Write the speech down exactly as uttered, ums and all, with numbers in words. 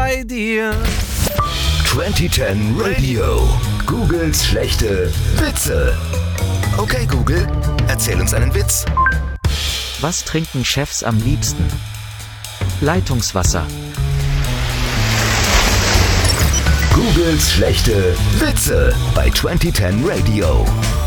bei dir. zwanzig zehn Radio. Googles schlechte Witze. Okay, Google, erzähl uns einen Witz. Was trinken Chefs am liebsten? Leitungswasser. Googles schlechte Witze bei zwanzig zehn Radio.